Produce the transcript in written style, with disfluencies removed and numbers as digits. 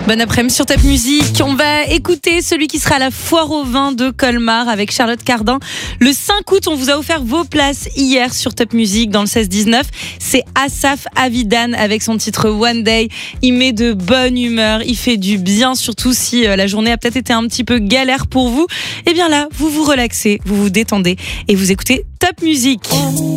Bon après-midi sur Top Music. On va écouter celui qui sera à la foire au vin de Colmar avec Charlotte Cardin. Le 5 août, on vous a offert vos places hier sur Top Music dans le 16-19. C'est Asaf Avidan avec son titre One Day. Il met de bonne humeur, il fait du bien, surtout si la journée a peut-être été un petit peu galère pour vous. Et bien là, vous vous relaxez, vous vous détendez et vous écoutez Top Music.